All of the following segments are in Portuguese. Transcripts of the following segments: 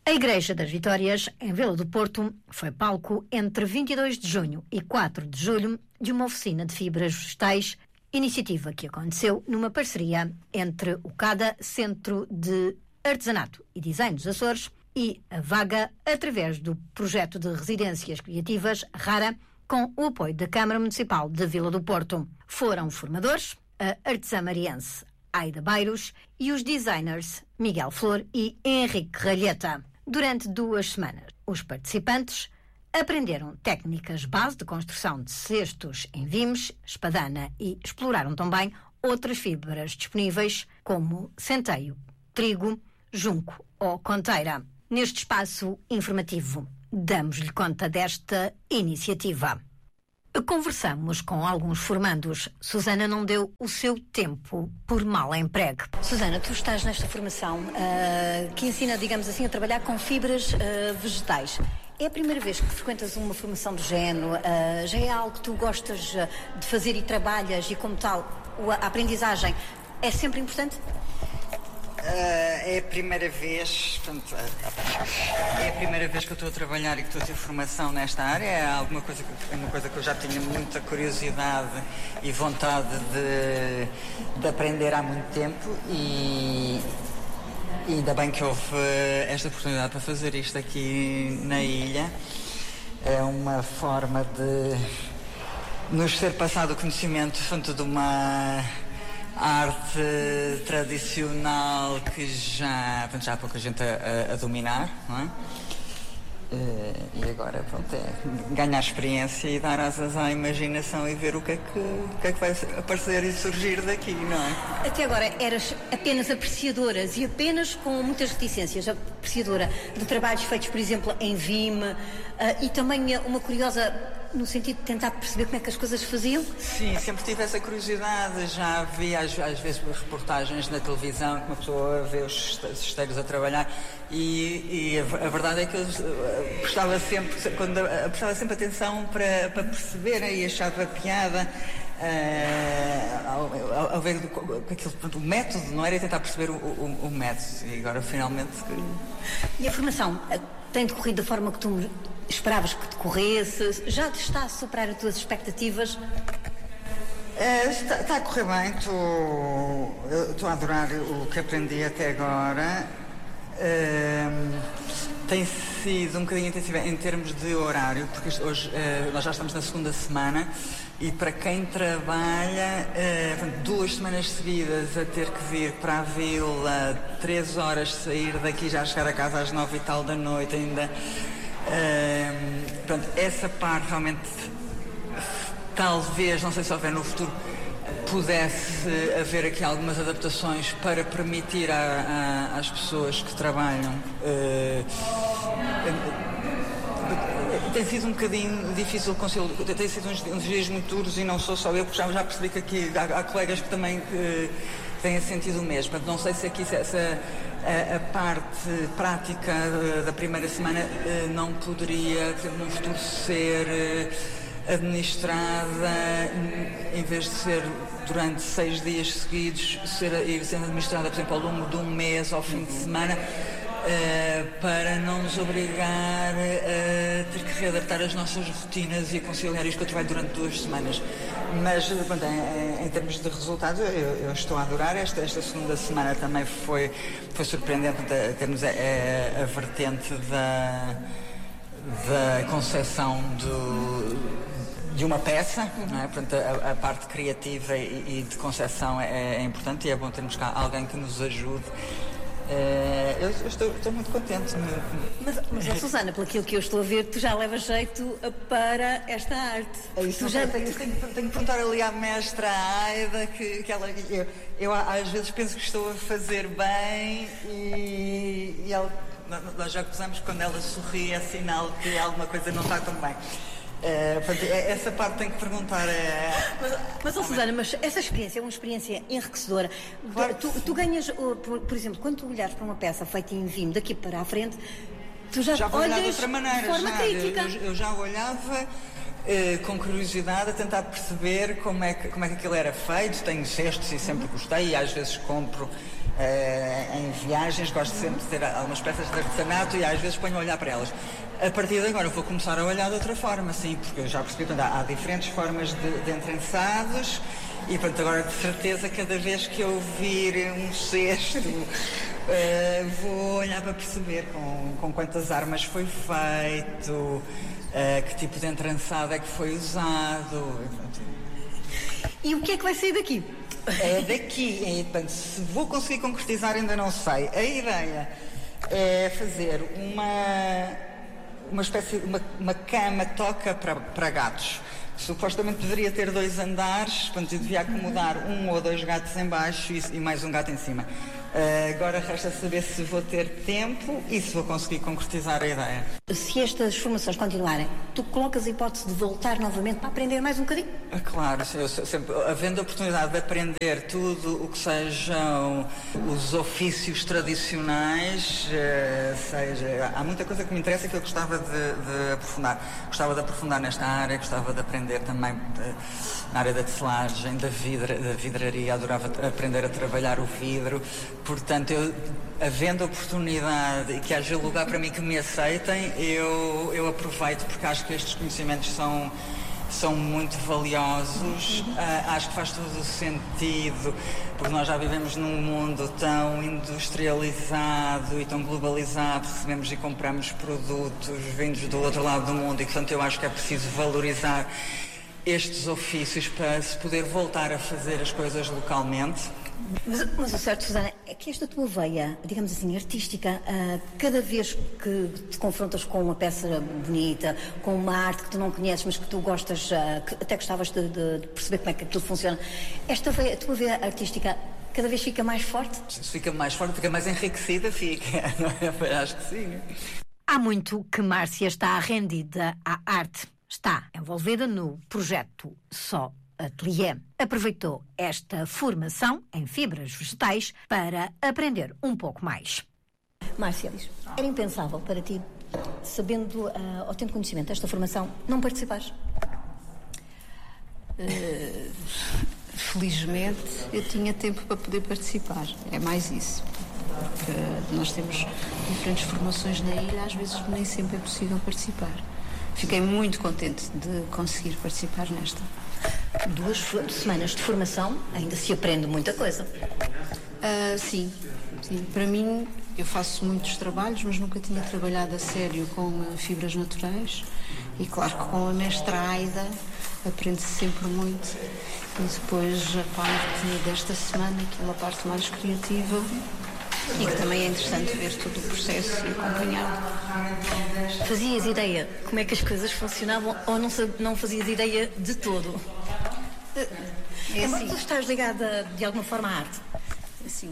A Igreja das Vitórias, em Vila do Porto, foi palco entre 22 de junho e 4 de julho de uma oficina de fibras vegetais, iniciativa que aconteceu numa parceria entre o CADA, Centro de Artesanato e Design dos Açores, e a Vaga, através do projeto de residências criativas RARA, com o apoio da Câmara Municipal de Vila do Porto. Foram formadores a artesã mariense Aida Bairos e os designers Miguel Flor e Henrique Ralheta. Durante 2 semanas, os participantes aprenderam técnicas base de construção de cestos em vimes, espadana e exploraram também outras fibras disponíveis, como centeio, trigo, junco ou conteira. Neste espaço informativo, damos-lhe conta desta iniciativa. Conversamos com alguns formandos. Susana não deu o seu tempo por mal emprego. Susana, tu estás nesta formação que ensina, digamos assim, a trabalhar com fibras vegetais. É a primeira vez que frequentas uma formação do género? Já é algo que tu gostas de fazer e trabalhas, e como tal, a aprendizagem é sempre importante? É a primeira vez, portanto, é a primeira vez que eu estou a trabalhar e que estou a ter formação nesta área. É uma coisa que eu já tinha muita curiosidade e vontade de aprender há muito tempo, e ainda bem que houve esta oportunidade para fazer isto aqui na ilha. É uma forma de nos ser passado o conhecimento, portanto, de uma arte tradicional que já há pouca gente a dominar, não é? E agora, pronto, é ganhar experiência e dar asas à imaginação e ver o que é que vai aparecer e surgir daqui, não é? Até agora eras apenas apreciadoras e apenas com muitas reticências, apreciadora de trabalhos feitos, por exemplo, em vime, e também uma curiosa no sentido de tentar perceber como é que as coisas faziam? Sim, sempre tive essa curiosidade. Já vi às vezes reportagens na televisão que uma pessoa vê os cesteiros a trabalhar, e a verdade é que eu prestava sempre atenção para perceber, e achava piada ao ver o método, não era tentar perceber o método, e agora finalmente... E a formação tem decorrido da forma que tu esperavas que decorresse? Já está a superar as tuas expectativas? Está a correr bem. Estou a adorar o que aprendi até agora. Tem sido um bocadinho intensivo em termos de horário, porque hoje nós já estamos na segunda semana, e para quem trabalha 2 semanas seguidas a ter que vir para a vila, 3 horas sair daqui, já chegar a casa às 9 e tal da noite ainda. Pronto, essa parte realmente, talvez, não sei se houver no futuro, pudesse haver aqui algumas adaptações para permitir às pessoas que trabalham. Tem sido um bocadinho difícil conciliar, tem sido uns dias muito duros, e não sou só eu, porque já percebi que aqui há colegas que também têm sentido o mesmo. Portanto, não sei se aqui a parte prática da primeira semana não poderia, por exemplo, no futuro ser administrada, em vez de ser durante 6 dias seguidos, ir sendo administrada, por exemplo, ao longo de um mês, ao fim de semana, para não nos obrigar a ter que readaptar as nossas rotinas e conciliar isto que eu trabalho durante 2 semanas. Mas, pronto, em termos de resultados, eu estou a adorar. Esta segunda semana também foi surpreendente, termos a vertente da concepção de uma peça, não é? Portanto, a parte criativa e de concepção é importante, e é bom termos cá alguém que nos ajude. Eu estou muito contente. Mas Susana, pelo que eu estou a ver, tu já levas jeito para esta arte. Tenho que perguntar ali à mestra Aida, que ela, eu às vezes penso que estou a fazer bem, e ela, nós já gozamos, quando ela sorri é sinal que alguma coisa não está tão bem. Essa parte tem que perguntar. Mas Susana, mas essa experiência é uma experiência enriquecedora. Claro. Tu ganhas, por exemplo, quando tu olhares para uma peça feita em vime daqui para a frente, tu já olhas de outra maneira, de forma crítica. Eu já olhava com curiosidade, a tentar perceber como é que aquilo era feito. Tenho cestos e sempre gostei, e às vezes compro Em viagens gosto sempre de ter algumas peças de artesanato e às vezes ponho a olhar para elas. A partir de agora vou começar a olhar de outra forma, sim, porque eu já percebi que há diferentes formas de entrançados e pronto, agora de certeza cada vez que eu vir um cesto vou olhar para perceber com quantas armas foi feito, que tipo de entrançado é que foi usado. E o que é que vai sair daqui? Daqui, portanto, se vou conseguir concretizar ainda não sei. A ideia é fazer uma espécie de uma cama-toca para gatos. Supostamente deveria ter 2 andares, portanto eu devia acomodar 1 ou 2 gatos em baixo e mais um gato em cima. Agora resta saber se vou ter tempo e se vou conseguir concretizar a ideia. Se estas formações continuarem, tu colocas a hipótese de voltar novamente para aprender mais um bocadinho? Claro, eu sempre, havendo a oportunidade de aprender tudo o que sejam os ofícios tradicionais, há muita coisa que me interessa que eu gostava de aprofundar. Gostava de aprofundar nesta área, gostava de aprender também na área da tecelagem, da vidraria, adorava aprender a trabalhar o vidro. Portanto, havendo oportunidade e que haja lugar para mim que me aceitem, eu aproveito, porque acho que estes conhecimentos são muito valiosos. Acho que faz todo o sentido, porque nós já vivemos num mundo tão industrializado e tão globalizado, recebemos e compramos produtos vindos do outro lado do mundo e, portanto, eu acho que é preciso valorizar estes ofícios para se poder voltar a fazer as coisas localmente. Mas o certo, Susana, é que esta tua veia, digamos assim, artística, cada vez que te confrontas com uma peça bonita, com uma arte que tu não conheces, mas que tu gostas, que até gostavas de perceber como é que aquilo funciona, esta veia, a tua veia artística cada vez fica mais forte? Se fica mais forte, fica mais enriquecida, fica. Acho que sim. Há muito que Márcia está rendida à arte. Está envolvida no projeto Só Ateliê. Aproveitou esta formação em fibras vegetais para aprender um pouco mais. Márcia, era impensável para ti, sabendo ou tendo conhecimento desta formação, não participares? Felizmente eu tinha tempo para poder participar, é mais isso. Porque nós temos diferentes formações na ilha, às vezes nem sempre é possível participar. Fiquei muito contente de conseguir participar nesta. 2 semanas de formação, ainda se aprende muita coisa. Sim. Para mim, eu faço muitos trabalhos, mas nunca tinha trabalhado a sério com fibras naturais. E claro que com a mestra Aida aprende-se sempre muito. E depois a parte desta semana, que é uma parte mais criativa, e que também é interessante ver todo o processo e acompanhar. Fazias ideia como é que as coisas funcionavam ou não fazias ideia de todo? É assim. Tu estás ligada de alguma forma à arte? Assim,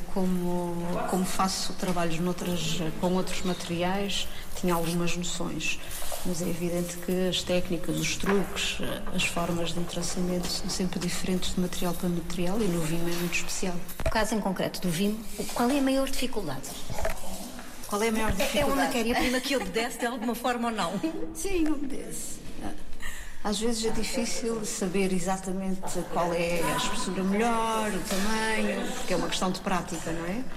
como faço trabalhos com outros materiais, tinha algumas noções. Mas é evidente que as técnicas, os truques, as formas de traçamento são sempre diferentes de material para material e no Vimo é muito especial. No caso em concreto do Vimo, qual é a maior dificuldade? Qual é a maior dificuldade? É uma matéria-prima que obedece de alguma forma ou não? Sim, obedece. Às vezes é difícil saber exatamente qual é a espessura melhor, o tamanho, porque é uma questão de prática, não é?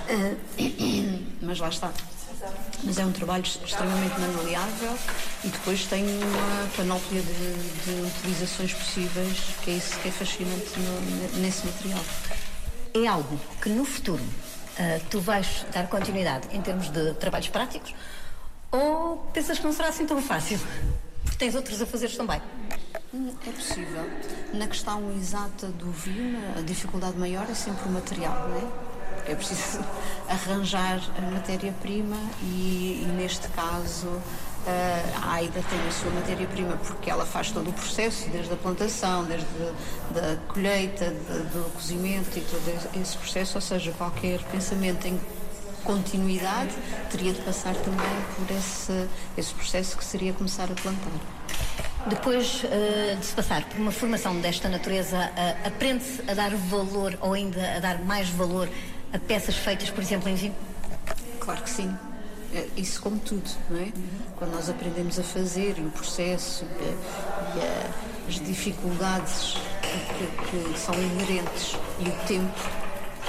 Mas lá está. Mas é um trabalho extremamente maleável e depois tem uma panóplia de utilizações possíveis, que é isso que é fascinante nesse material. É algo que no futuro tu vais dar continuidade em termos de trabalhos práticos ou pensas que não será assim tão fácil? Porque tens outros a fazeres também. É possível. Na questão exata do Vimo, a dificuldade maior é sempre o material, não é? É preciso arranjar a matéria-prima e neste caso a Aida tem a sua matéria-prima porque ela faz todo o processo, desde a plantação, desde a colheita, do cozimento e todo esse processo, ou seja, qualquer pensamento em continuidade teria de passar também por esse processo que seria começar a plantar. Depois de se passar por uma formação desta natureza, aprende-se a dar valor ou ainda a dar mais valor a peças feitas, por exemplo, em Vimo? Claro que sim. Isso como tudo, não é? Quando nós aprendemos a fazer e o processo e as dificuldades que são inerentes e o tempo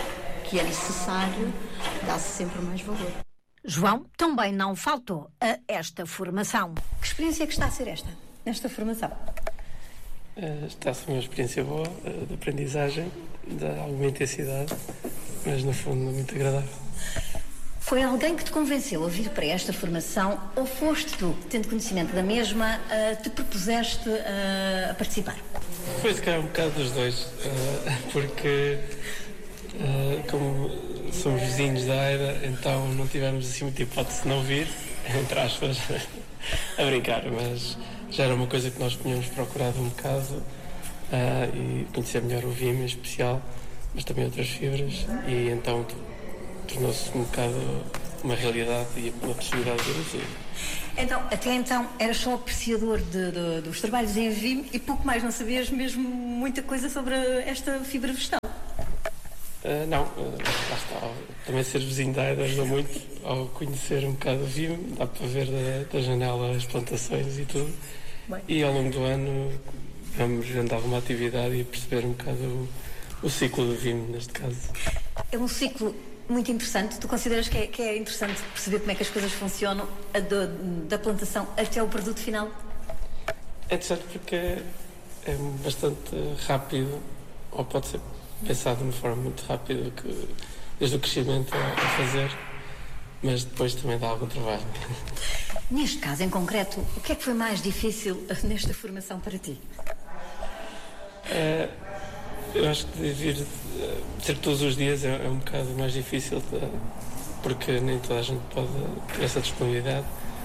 que é necessário, dá-se sempre mais valor. João também não faltou a esta formação. Que experiência é que está a ser esta formação? Está a ser uma experiência boa, de aprendizagem, de alguma intensidade, mas no fundo muito agradável. Foi alguém que te convenceu a vir para esta formação ou foste tu, tendo conhecimento da mesma, te propuseste a participar? Foi se calhar um bocado dos dois, porque como somos vizinhos da Aida, então não tivemos assim muita hipótese de não vir, entre aspas, a brincar, mas já era uma coisa que nós tínhamos procurado um bocado e conhecer melhor o VIM em especial, mas também outras fibras, e então tornou-se um bocado uma realidade e uma possibilidade de ir. Então, até então eras só apreciador dos trabalhos em VIM e pouco mais, não sabias mesmo muita coisa sobre esta fibra vegetal? Não, lá está. Também ser vizinho da Aida ajuda muito ao conhecer um bocado o VIM, dá para ver da janela as plantações e tudo. Bem. E ao longo do ano vamos vendo alguma atividade e perceber um bocado o ciclo do VIM, neste caso. É um ciclo muito interessante. Tu consideras que é interessante perceber como é que as coisas funcionam da plantação até o produto final? É interessante porque é bastante rápido, ou pode ser pensado de uma forma muito rápida, desde o crescimento a fazer, mas depois também dá algum trabalho. Neste caso em concreto, o que é que foi mais difícil nesta formação para ti? Eu acho que vir ser todos os dias é um bocado mais difícil, porque nem toda a gente pode ter essa disponibilidade,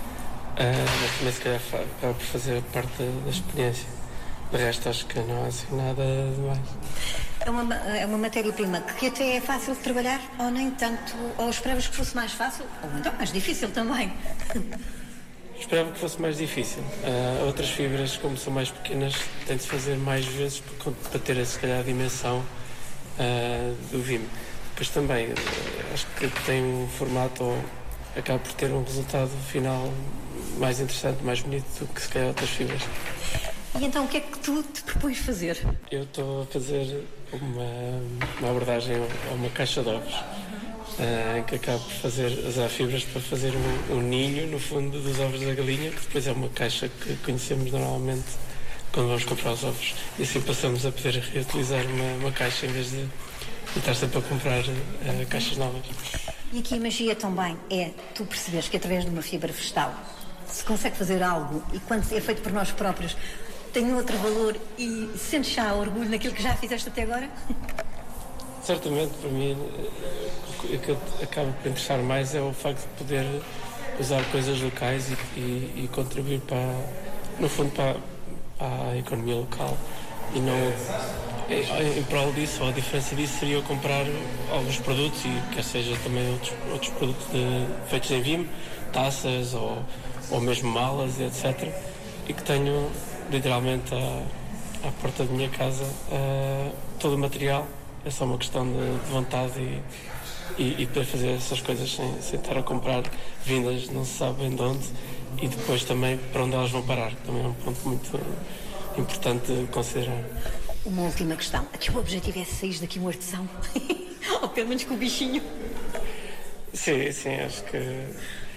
mas também se calhar acaba por fazer parte da experiência. De resto acho que não há assim nada demais. É uma matéria-prima que até é fácil de trabalhar, ou nem tanto, ou esperavas que fosse mais fácil, ou então mais difícil também? Esperava que fosse mais difícil. Outras fibras, como são mais pequenas, têm de se fazer mais vezes para ter, se calhar, a dimensão do VIM. Depois também, acho que tem um formato, ou acaba por ter um resultado final mais interessante, mais bonito do que, se calhar, outras fibras. E então, o que é que tu te propões fazer? Eu estou a fazer uma abordagem a uma caixa de ovos, em que acabo por usar fibras para fazer um ninho, no fundo, dos ovos da galinha, que depois é uma caixa que conhecemos normalmente quando vamos comprar os ovos. E assim passamos a poder reutilizar uma caixa em vez de estar sempre a comprar caixas novas. E aqui a magia também é tu perceberes que através de uma fibra vegetal se consegue fazer algo e quando é feito por nós próprios tem outro valor e sentes já orgulho naquilo que já fizeste até agora? Certamente, para mim, o que acaba por interessar mais é o facto de poder usar coisas locais e contribuir no fundo, para a economia local. E não, em prol disso, ou a diferença disso seria eu comprar alguns produtos, e quer seja também outros produtos feitos em VIM, taças ou mesmo malas, etc. E que tenho literalmente à porta da minha casa todo o material. É só uma questão de vontade e poder fazer essas coisas sem estar a comprar vindas não se sabe bem de onde, e depois também para onde elas vão parar. Também é um ponto muito importante de considerar. Uma última questão. Aqui o objetivo é sair daqui um artesão? Ou pelo menos com o bichinho? Sim, acho que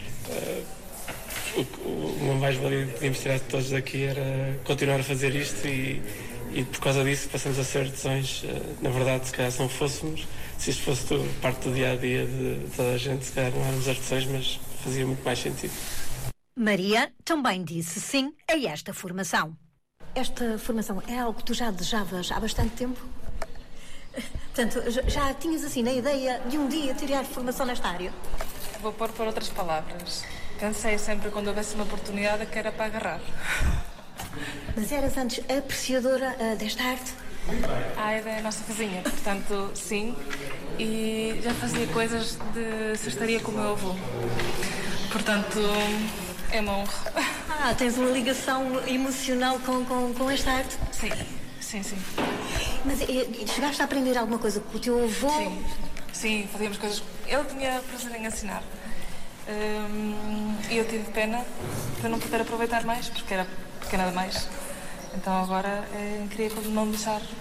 uma mais-valia que podíamos tirar de todos daqui era continuar a fazer isto e por causa disso passamos a ser artesãos. Na verdade, se calhar se não fôssemos, se isto fosse parte do dia-a-dia de toda a gente, se calhar não éramos artesãos, mas fazia muito mais sentido. Maria também disse sim a esta formação. Esta formação é algo que tu já desejavas há bastante tempo? Portanto, já tinhas assim na ideia de um dia tirar formação nesta área? Vou pôr por outras palavras. Pensei sempre quando houvesse uma oportunidade que era para agarrar. Mas eras antes apreciadora desta arte? A Aida é a nossa vizinha, portanto, sim. E já fazia coisas de cestaria com o meu avô. Portanto, é uma honra. Tens uma ligação emocional com esta arte? Sim. Mas chegaste a aprender alguma coisa com o teu avô? Sim, fazíamos coisas. Ele tinha prazer em ensinar. E eu tive pena de não poder aproveitar mais, porque era pequena demais. Então agora queria não deixar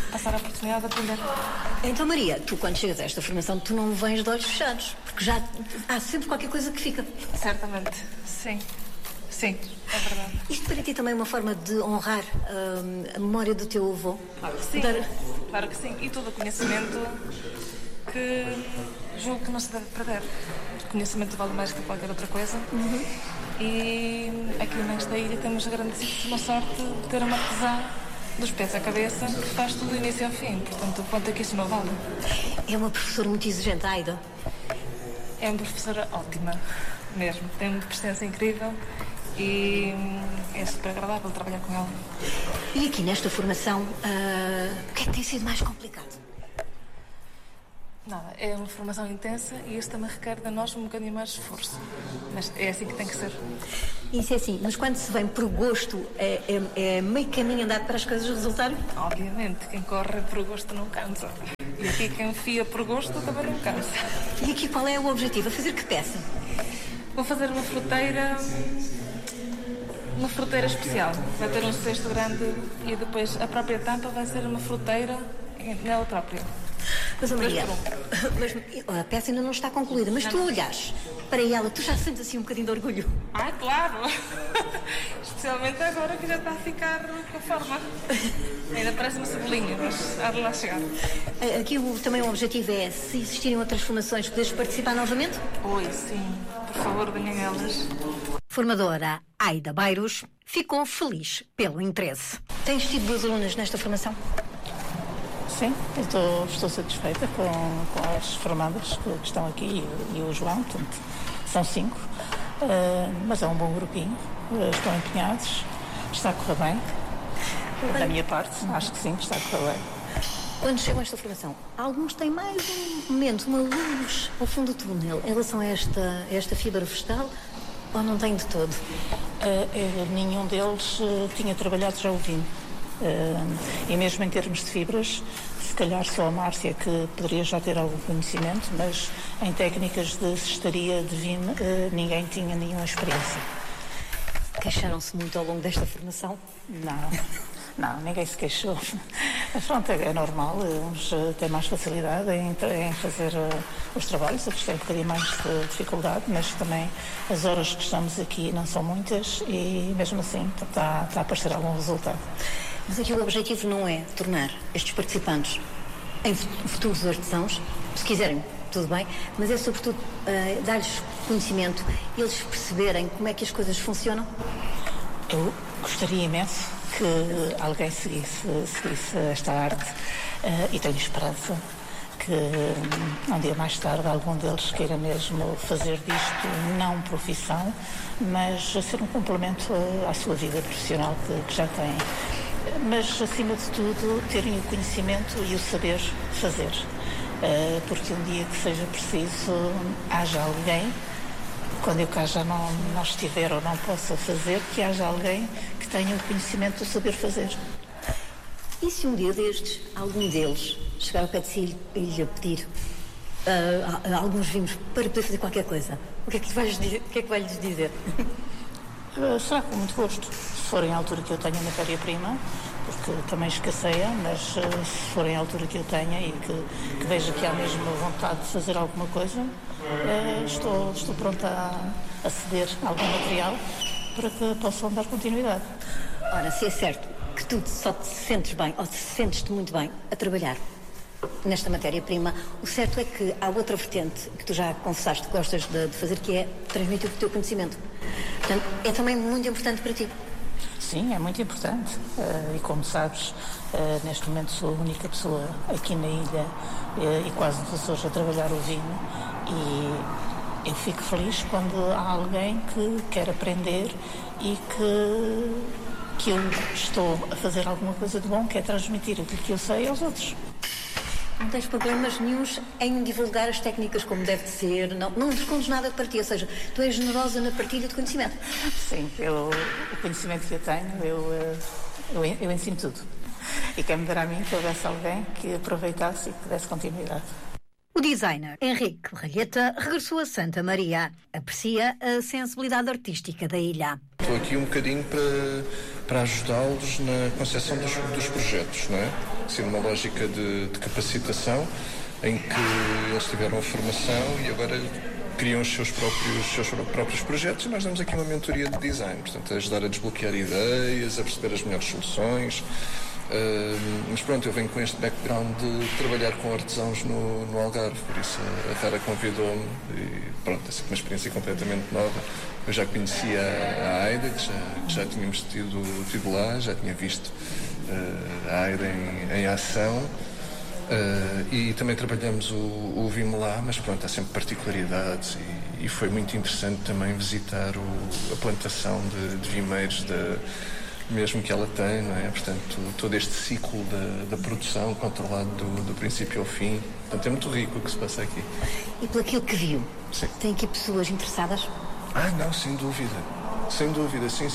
passar a oportunidade de aprender. Então, Maria, tu quando chegas a esta formação, tu não vens de olhos fechados, porque já há sempre qualquer coisa que fica. Certamente, sim. Sim, é verdade. Isto para ti também é uma forma de honrar a memória do teu avô? Claro que sim, claro que sim. E todo o conhecimento que julgo que não se deve perder. O conhecimento vale mais que qualquer outra coisa. E aqui nesta ilha temos a grandíssima sorte de ter uma artesã dos pés à cabeça que faz tudo do início ao fim. Portanto, quanto é que isso não vale? É uma professora muito exigente, a Aida. É uma professora ótima, mesmo. Tem uma presença incrível. E é super agradável trabalhar com ela. E aqui nesta formação, o que é que tem sido mais complicado? Nada, é uma formação intensa e isso também requer de nós um bocadinho mais de esforço. Mas é assim que tem que ser. Isso é assim, mas quando se vem por gosto, é meio caminho andado para as coisas resultarem? Obviamente, quem corre por gosto não cansa. E aqui quem fia por gosto também não cansa. E aqui qual é o objetivo? A fazer que peça? Vou fazer uma fruteira especial. Vai ter um cesto grande e depois a própria tampa vai ser uma fruteira nela própria. Mas, Maria, a peça ainda não está concluída, mas tu olhares para ela, tu já sentes assim um bocadinho de orgulho? Ah, claro! Especialmente agora que já está a ficar com a forma. Ainda parece uma cebolinha, mas há de lá chegar. Aqui também o objetivo é, se existirem outras formações, poderes participar novamente? Oi, sim. Por favor, venham elas. Formadora Aida Bairros ficou feliz pelo interesse. Tens tido 2 alunas nesta formação? Sim, estou satisfeita com as formandas que estão aqui e o João, portanto, são 5, mas é um bom grupinho, estão empenhados, está a correr bem, da minha parte, acho que sim, está a correr bem. Quando chegam a esta formação, alguns têm mais um momento, uma luz ao fundo do túnel em relação a esta fibra vegetal, ou não têm de todo? Nenhum deles tinha trabalhado já o vinho. E mesmo em termos de fibras, se calhar só a Márcia que poderia já ter algum conhecimento, mas em técnicas de cestaria de vinho ninguém tinha nenhuma experiência. Queixaram-se muito ao longo desta formação? Não, ninguém se queixou. Mas pronto, é normal, uns têm mais facilidade em fazer os trabalhos, outros têm um bocadinho mais de dificuldade, mas também as horas que estamos aqui não são muitas e mesmo assim está a aparecer algum resultado. Mas aqui o objetivo não é tornar estes participantes em futuros artesãos, se quiserem, tudo bem, mas é sobretudo dar-lhes conhecimento, eles perceberem como é que as coisas funcionam. Eu gostaria imenso que alguém seguisse esta arte e tenho esperança que um dia mais tarde algum deles queira mesmo fazer disto não profissão, mas ser um complemento à sua vida profissional que já tem. Mas, acima de tudo, terem o conhecimento e o saber fazer. Porque um dia que seja preciso, haja alguém, quando eu cá já não estiver ou não possa fazer, que haja alguém que tenha o conhecimento do saber fazer. E se um dia destes, algum deles, chegar ao pé de si e lhe pedir alguns vinhos para poder fazer qualquer coisa, o que é que vai lhes dizer? Será com muito gosto. Se forem à altura que eu tenho a matéria-prima, porque também escasseia, mas se forem à altura que eu tenha e que veja que há mesmo vontade de fazer alguma coisa, estou pronta a ceder algum material para que possam dar continuidade. Ora, se é certo que tu só te sentes bem, ou te sentes-te muito bem a trabalhar nesta matéria-prima, o certo é que há outra vertente que tu já confessaste que gostas de fazer, que é transmitir o teu conhecimento. Portanto, é também muito importante para ti. Sim, é muito importante. E como sabes, neste momento sou a única pessoa aqui na ilha e quase nos Açores a trabalhar o vinho e eu fico feliz quando há alguém que quer aprender e que eu estou a fazer alguma coisa de bom, que é transmitir aquilo que eu sei aos outros. Não tens problemas nenhuns em divulgar as técnicas como deve de ser, não escondes nada para ti, ou seja, tu és generosa na partilha de conhecimento. Sim, o conhecimento que eu tenho, eu ensino tudo. E quem me dera a mim que houvesse alguém que aproveitasse e que desse continuidade. O designer Henrique Ralheta regressou a Santa Maria. Aprecia a sensibilidade artística da ilha. Estou aqui um bocadinho para ajudá-los na concepção dos projetos, não é? assim, numa lógica de capacitação, em que eles tiveram a formação e agora criam os seus próprios projetos, e nós damos aqui uma mentoria de design, portanto, a ajudar a desbloquear ideias, a perceber as melhores soluções. Mas pronto, eu venho com este background de trabalhar com artesãos no Algarve, por isso a Vera convidou-me e pronto, é uma experiência completamente nova. Eu já conhecia a Aida, que já tínhamos tido lá, já tinha visto a Aida em ação. E também trabalhamos o Vime lá, mas pronto, há sempre particularidades e foi muito interessante também visitar a plantação de vimeiros mesmo que ela tem, não é? Portanto, todo este ciclo da produção controlado do princípio ao fim. Portanto, é muito rico o que se passa aqui. E pelo aquilo que viu, sim. Tem aqui pessoas interessadas? Não, sem dúvida. Sem dúvida, sim.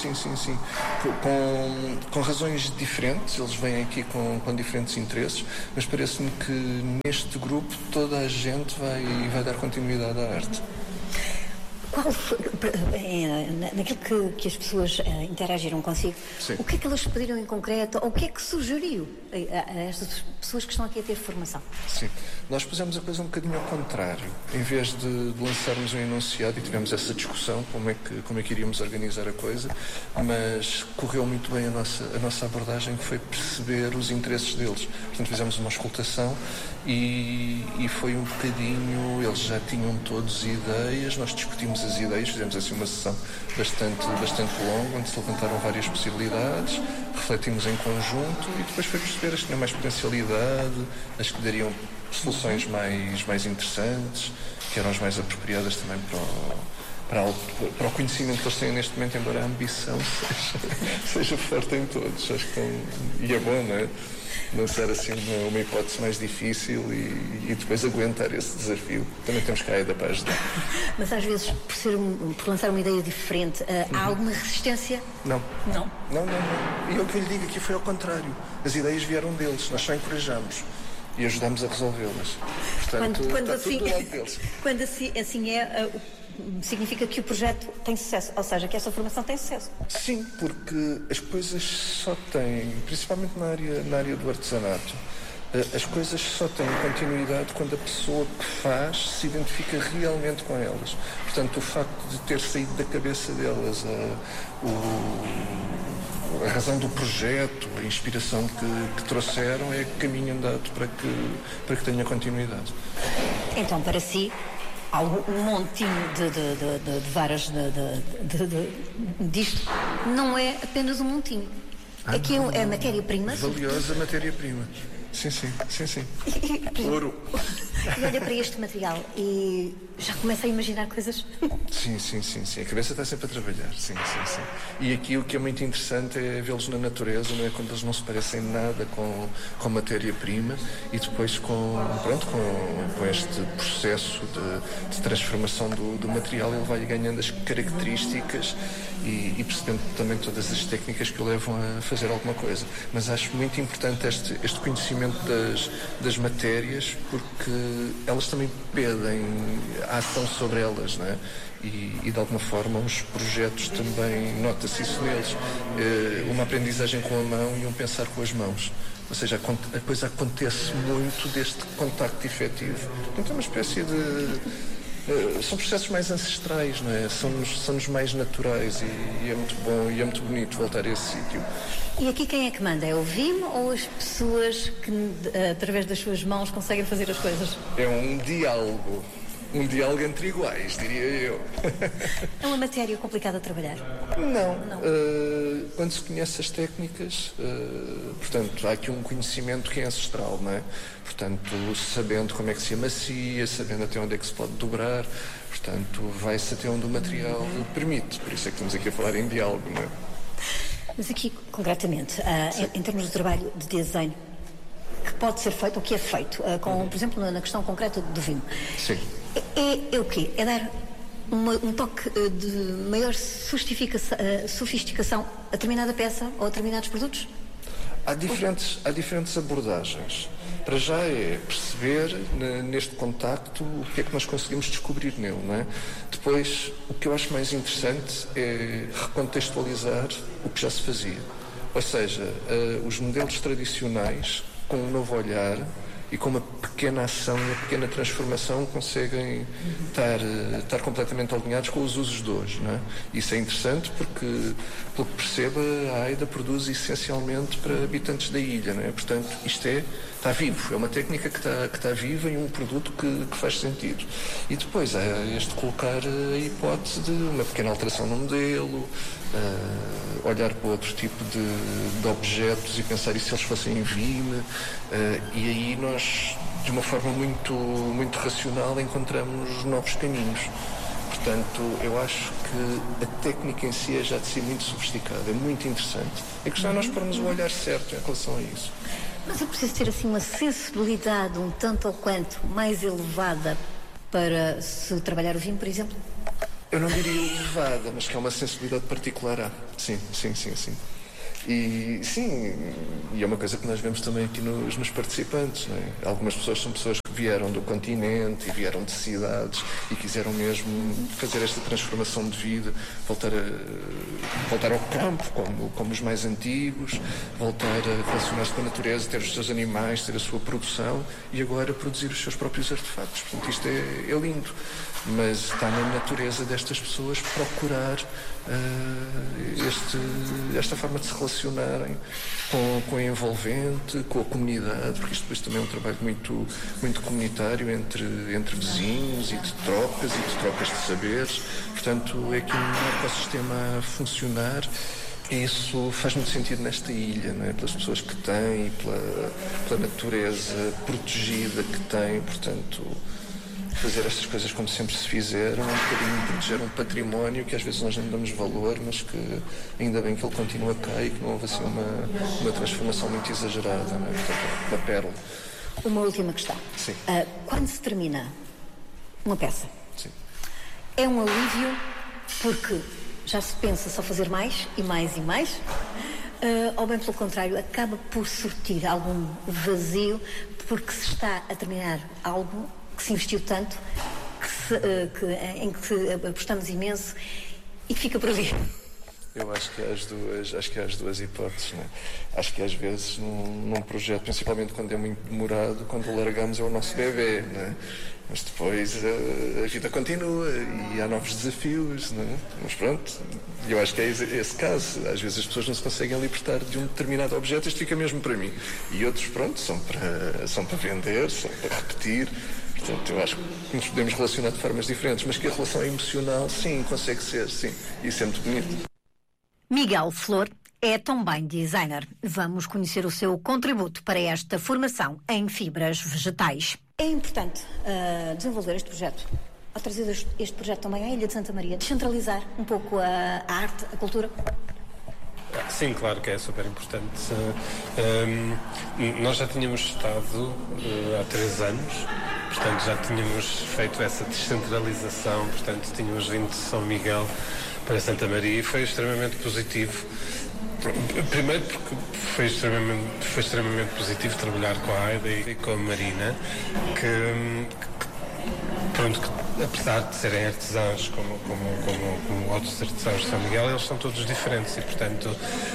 Com razões diferentes, eles vêm aqui com diferentes interesses, mas parece-me que neste grupo toda a gente vai dar continuidade à arte. Qual foi, naquilo que as pessoas interagiram consigo, sim. O que é que elas pediram em concreto, ou o que é que sugeriu a estas pessoas que estão aqui a ter formação? Sim, nós pusemos a coisa um bocadinho ao contrário. Em vez de lançarmos um enunciado, e tivemos essa discussão, como é que iríamos organizar a coisa, mas correu muito bem a nossa abordagem, que foi perceber os interesses deles. Portanto, fizemos uma escutação e foi um bocadinho, eles já tinham todos ideias, nós discutimos as ideias, fizemos assim uma sessão bastante longa, onde se levantaram várias possibilidades, refletimos em conjunto e depois foi perceber as que tinham mais potencialidade, as que dariam soluções mais interessantes, que eram as mais apropriadas também para o conhecimento que eles têm neste momento, embora a ambição seja forte em todos. Acho que e é bom, não é? Lançar assim uma hipótese mais difícil e depois aguentar esse desafio. Também temos cá a Aida para ajudar. Mas às vezes, por lançar uma ideia diferente, há alguma resistência? Não. Não? Não. E o que eu lhe digo aqui foi ao contrário. As ideias vieram deles, nós só encorajamos e ajudamos a resolvê-las. Portanto, quando está assim, tudo do lado deles. Quando assim é... significa que o projeto tem sucesso, ou seja, que essa formação tem sucesso. Sim, porque as coisas só têm, principalmente na área do artesanato, as coisas só têm continuidade quando a pessoa que faz se identifica realmente com elas. Portanto, o facto de ter saído da cabeça delas a razão do projeto, a inspiração que trouxeram é caminho andado para que tenha continuidade. Então, para si, um montinho de varas disto não é apenas um montinho. Aqui é matéria-prima. Valiosa matéria-prima. Sim. Ouro. E olha para este material e já começa a imaginar coisas. Sim. A cabeça está sempre a trabalhar. Sim. E aqui o que é muito interessante é vê-los na natureza, não é? Quando eles não se parecem nada com matéria-prima e depois com este processo de transformação do material, ele vai ganhando as características e percebendo também todas as técnicas que o levam a fazer alguma coisa. Mas acho muito importante este conhecimento das matérias, porque elas também pedem a ação sobre elas, não é? E de alguma forma os projetos também, nota-se isso neles, uma aprendizagem com a mão e um pensar com as mãos. Ou seja, a coisa acontece muito deste contacto efetivo. Então é uma espécie de... são processos mais ancestrais, não é? São-nos mais naturais e é muito bom e é muito bonito voltar a esse sítio. E aqui quem é que manda? É o Vime ou as pessoas que, através das suas mãos, conseguem fazer as coisas? É um diálogo entre iguais, diria eu. É uma matéria complicada de trabalhar? Não. Quando se conhece as técnicas, portanto, há aqui um conhecimento que é ancestral, não é? Portanto, sabendo como é que se amacia, sabendo até onde é que se pode dobrar, portanto, vai-se até onde o material permite. Por isso é que estamos aqui a falar em diálogo, não é? Mas aqui, concretamente, em termos de trabalho de design, que pode ser feito, o que é feito, por exemplo, na questão concreta do Vime. Sim. É o quê? É dar um toque de maior sofisticação a determinada peça ou a determinados produtos? Há diferentes abordagens. Para já é perceber neste contacto o que é que nós conseguimos descobrir nele, não é? Depois, o que eu acho mais interessante é recontextualizar o que já se fazia. Ou seja, os modelos tradicionais com um novo olhar e com uma pequena ação, uma pequena transformação, conseguem estar completamente alinhados com os usos de hoje, não é? Isso é interessante porque, pelo que perceba, a AIDA produz essencialmente para habitantes da ilha, não é? Portanto, isto está vivo, é uma técnica que está viva e um produto que faz sentido. E depois há este colocar a hipótese de uma pequena alteração no modelo, olhar para outro tipo de objetos e pensar e se eles fossem em Vime, e aí nós, de uma forma muito, muito racional, encontramos novos caminhos. Portanto, eu acho que a técnica em si é já de si muito sofisticada, é muito interessante. É que já nós pormos o olhar certo em relação a isso. Mas é preciso ter assim uma sensibilidade um tanto ou quanto mais elevada para se trabalhar o vinho, por exemplo? Eu não diria elevada, mas que é uma sensibilidade particular. Sim. E sim, e é uma coisa que nós vemos também aqui nos participantes, não é? Algumas pessoas são pessoas que vieram do continente e vieram de cidades e quiseram mesmo fazer esta transformação de vida, voltar ao campo, como os mais antigos, voltar a relacionar-se com a natureza, ter os seus animais, ter a sua produção e agora produzir os seus próprios artefactos. Portanto, isto é lindo, mas está na natureza destas pessoas procurar esta forma de se relacionarem com a envolvente, com a comunidade, porque isto depois também é um trabalho muito, muito comunitário entre vizinhos e de trocas de saberes. Portanto, é aqui um ecossistema a funcionar. E isso faz muito sentido nesta ilha, não é? Pelas pessoas que têm, pela natureza protegida que têm. Portanto, fazer estas coisas como sempre se fizeram, um bocadinho proteger um património que às vezes nós não damos valor, mas que ainda bem que ele continua cá e que não houve assim uma transformação muito exagerada, não é? Portanto, uma pérola. Uma última questão. Sim. Quando se termina uma peça, sim, é um alívio porque já se pensa só fazer mais e mais e mais? Ou bem pelo contrário, acaba por surtir algum vazio porque se está a terminar algo que se investiu tanto, em que apostamos imenso e que fica por ali? Eu acho que há as duas hipóteses, né? Acho que às vezes num projeto, principalmente quando é muito demorado, quando o largamos é o nosso bebê, né? Mas depois a vida continua e há novos desafios, né? Mas pronto, eu acho que é esse caso. Às vezes as pessoas não se conseguem libertar de um determinado objeto, isto fica mesmo para mim. E outros, pronto, são para vender, são para repetir. Portanto, eu acho que nos podemos relacionar de formas diferentes, mas que a relação emocional, sim, consegue ser, sim. Isso é muito bonito. Miguel Flor é também designer. Vamos conhecer o seu contributo para esta formação em fibras vegetais. É importante desenvolver este projeto, ao trazer este projeto também à Ilha de Santa Maria, descentralizar um pouco a arte, a cultura. Sim, claro que é super importante. Nós já tínhamos estado há 3 anos, portanto já tínhamos feito essa descentralização, portanto tínhamos vindo de São Miguel para Santa Maria e foi extremamente positivo. Primeiro porque foi extremamente positivo trabalhar com a AIDA e com a Marina, que apesar de serem artesãos como outros artesãos de São Miguel, eles são todos diferentes e, portanto,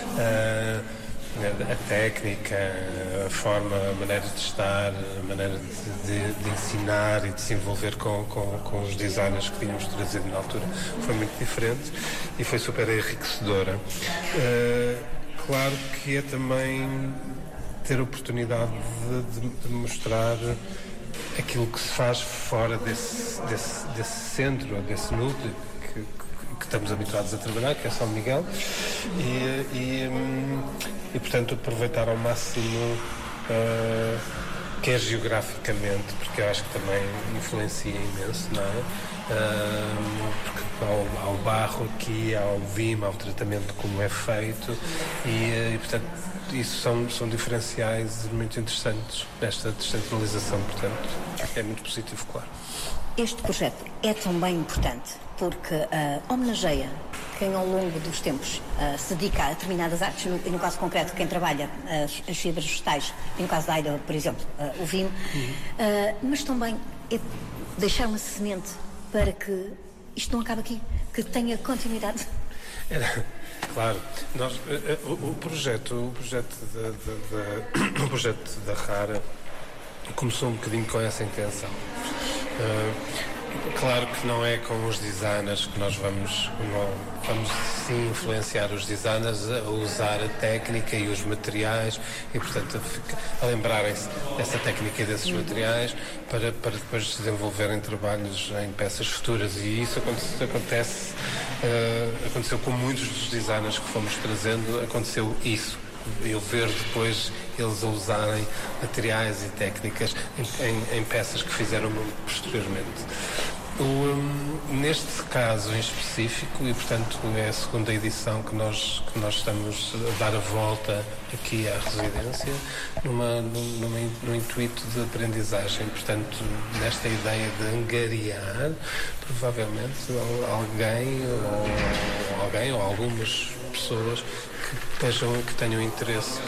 a técnica, a forma, a maneira de estar, a maneira de ensinar e de se envolver com os designers que tínhamos trazido na altura foi muito diferente e foi super enriquecedora. Claro que é também ter a oportunidade de mostrar aquilo que se faz fora desse centro, desse núcleo que estamos habituados a trabalhar, que é São Miguel, e portanto aproveitar ao máximo quer geograficamente, porque eu acho que também influencia imenso, não é? Porque há o barro aqui, há o vime, há o tratamento como é feito e portanto isso são diferenciais muito interessantes desta descentralização, portanto é muito positivo, claro. Este projeto é também importante porque homenageia quem ao longo dos tempos se dedica a determinadas artes, e no caso concreto quem trabalha as fibras vegetais, e no caso da AIDA, por exemplo, o vinho, mas também é deixar uma semente para que isto não acabe aqui, que tenha continuidade. Claro, o projeto da Rara começou um bocadinho com essa intenção. Claro que não é com os designers que nós vamos sim influenciar os designers a usar a técnica e os materiais e, portanto, a lembrarem-se dessa técnica e desses materiais para depois desenvolverem trabalhos em peças futuras. E isso aconteceu com muitos dos designers que fomos trazendo, aconteceu isso. Eu ver depois eles a usarem materiais e técnicas em peças que fizeram posteriormente. Neste caso em específico, e portanto é a segunda edição que nós estamos a dar a volta aqui à residência, num intuito de aprendizagem, portanto, nesta ideia de angariar, provavelmente, alguém ou algumas pessoas que tenham interesse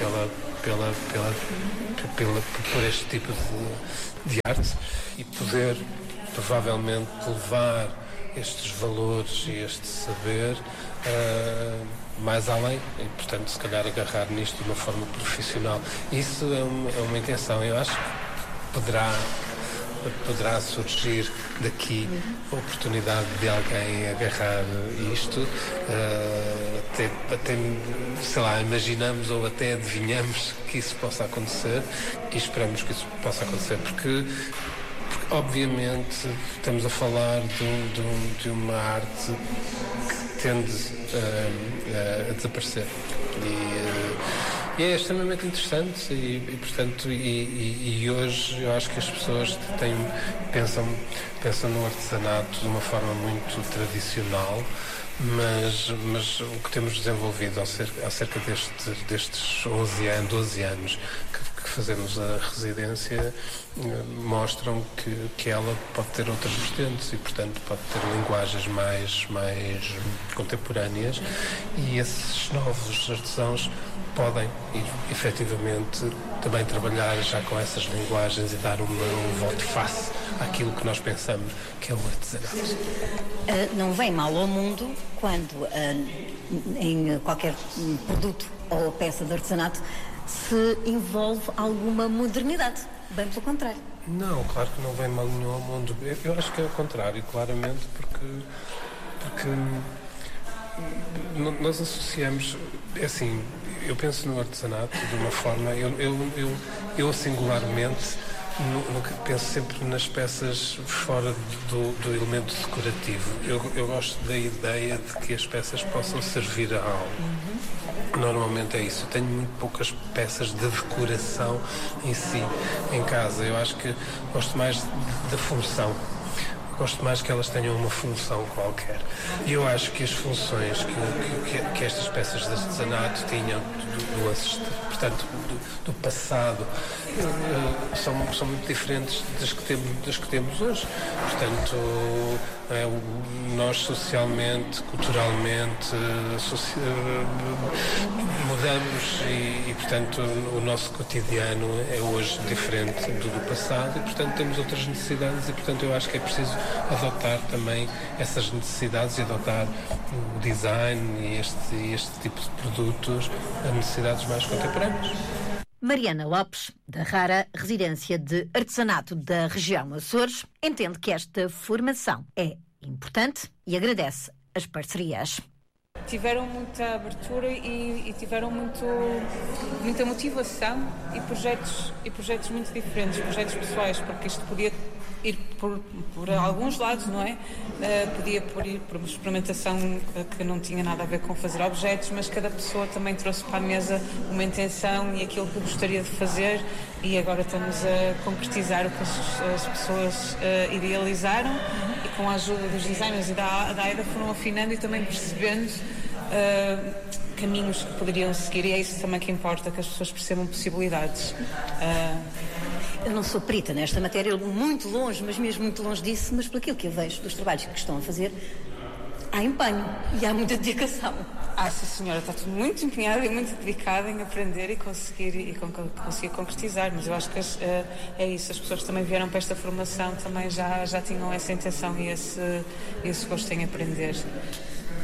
por este tipo de arte e poder provavelmente levar estes valores e este saber mais além e, portanto, se calhar agarrar nisto de uma forma profissional. Isso é uma intenção. Eu acho que poderá surgir daqui a oportunidade de alguém agarrar isto, até sei lá, imaginamos ou até adivinhamos que isso possa acontecer e esperamos que isso possa acontecer, porque obviamente estamos a falar de uma arte que tende a desaparecer e é extremamente interessante e portanto e hoje eu acho que as pessoas pensam no artesanato de uma forma muito tradicional, mas o que temos desenvolvido há cerca destes 12 anos que fazemos a residência mostram que ela pode ter outras vertentes e, portanto, pode ter linguagens mais contemporâneas e esses novos artesãos podem, efetivamente, também trabalhar já com essas linguagens e dar um volte-face àquilo que nós pensamos que é o artesanato. Não vem mal ao mundo quando em qualquer produto ou peça de artesanato se envolve alguma modernidade. Bem pelo contrário. Não, claro que não vem mal nenhum ao mundo. Eu acho que é o contrário, claramente, porque nós associamos, é assim, eu penso no artesanato de uma forma, eu singularmente penso sempre nas peças fora do elemento decorativo. Eu gosto da ideia de que as peças possam servir a algo. Normalmente é isso. Eu tenho muito poucas peças de decoração em si, em casa. Eu acho que gosto mais da função. Gosto mais que elas tenham uma função qualquer. E eu acho que as funções que estas peças de artesanato tinham portanto, do passado são muito diferentes das que temos hoje. Portanto, nós socialmente, culturalmente mudamos e, portanto, o nosso cotidiano é hoje diferente do passado e, portanto, temos outras necessidades e, portanto, eu acho que é preciso adotar também essas necessidades e adotar o design e este tipo de produtos a necessidades mais contemporâneas. Mariana Lopes, da Rara Residência de Artesanato da região Açores, entende que esta formação é importante e agradece as parcerias. Tiveram muita abertura e tiveram muita motivação e projetos muito diferentes, projetos pessoais, porque isto podia ir por alguns lados, não é? Podia ir por uma experimentação que não tinha nada a ver com fazer objetos, mas cada pessoa também trouxe para a mesa uma intenção e aquilo que gostaria de fazer e agora estamos a concretizar o que as pessoas idealizaram e com a ajuda dos designers e da AIDA foram afinando e também percebendo caminhos que poderiam seguir e é isso também que importa, que as pessoas percebam possibilidades. Eu não sou perita nesta matéria, muito longe, mas mesmo muito longe disso, mas por aquilo que eu vejo dos trabalhos que estão a fazer, há empenho e há muita dedicação. Sim senhora, está tudo muito empenhada e muito dedicada em aprender e conseguir concretizar, mas eu acho que é isso, as pessoas que também vieram para esta formação também já tinham essa intenção e esse gosto em aprender.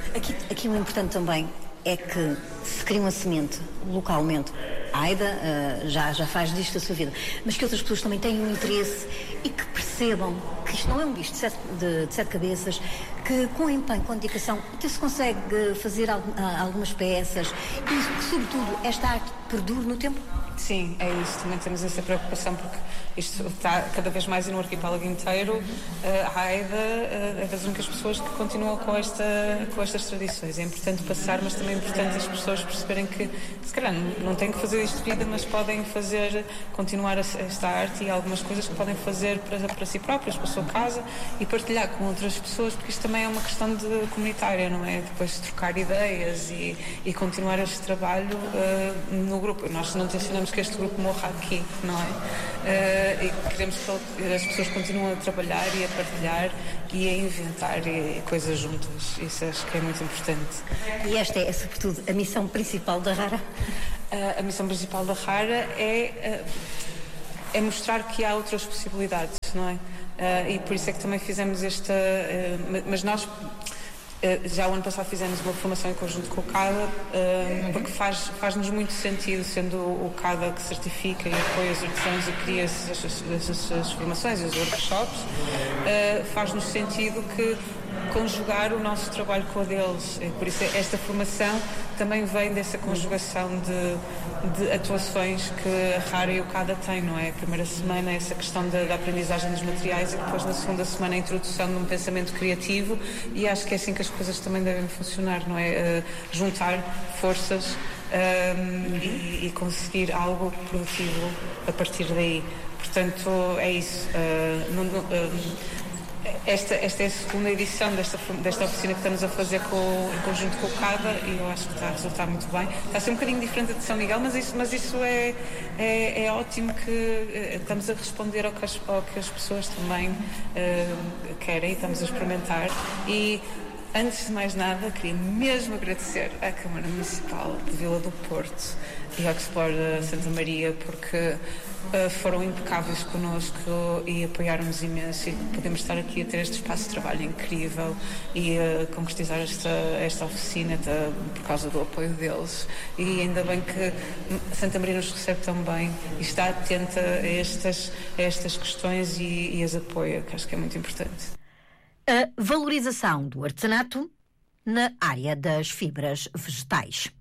Aqui o importante também é que se cria uma semente localmente. A Aida já faz disto a sua vida, mas que outras pessoas também tenham um interesse e que percebam que isto não é um bicho de sete cabeças, que com empenho, com dedicação, até se consegue fazer algumas peças e que, sobretudo, esta arte perdure no tempo. Sim, é isso. Também temos essa preocupação porque isto está cada vez mais no arquipélago inteiro. A Aida é das únicas pessoas que continuam com estas tradições. É importante passar, mas também é importante as pessoas perceberem que, se calhar, não têm que fazer isto de vida, mas podem continuar esta arte e algumas coisas que podem fazer para si próprios, para a sua casa e partilhar com outras pessoas, porque isto também é uma questão comunitária, não é? Depois trocar ideias e continuar este trabalho no grupo. Nós não tencionamos que este grupo morra aqui, não é? E queremos que as pessoas continuem a trabalhar e a partilhar e a inventar coisas juntas. Isso acho que é muito importante. E esta é, sobretudo, a missão principal da Rara? A missão principal da Rara é mostrar que há outras possibilidades, não é? E por isso é que também fizemos esta... mas nós... já o ano passado fizemos uma formação em conjunto com o CADA, porque faz-nos muito sentido, sendo o CADA que certifica e apoia os artesãos e cria essas formações e os workshops, faz-nos sentido que conjugar o nosso trabalho com a deles. E por isso esta formação também vem dessa conjugação de atuações que a Rara e o CADA têm, não é? A primeira semana é essa questão da aprendizagem dos materiais e depois na segunda semana a introdução de um pensamento criativo, e acho que é assim que as coisas também devem funcionar, não é? Juntar forças e conseguir algo produtivo a partir daí. Portanto, é isso. Esta é a segunda edição desta oficina que estamos a fazer em conjunto com o CADA e eu acho que está a resultar muito bem. Está a ser um bocadinho diferente de São Miguel, mas isso é ótimo, que estamos a responder ao que as pessoas também querem e estamos a experimentar. E antes de mais nada, queria mesmo agradecer à Câmara Municipal de Vila do Porto e ao Explore Santa Maria, porque foram impecáveis connosco e apoiaram-nos imenso, e podemos estar aqui a ter este espaço de trabalho incrível e concretizar esta oficina por causa do apoio deles. E ainda bem que Santa Maria nos recebe tão bem e está atenta a estas questões e as apoia, que acho que é muito importante. A valorização do artesanato na área das fibras vegetais.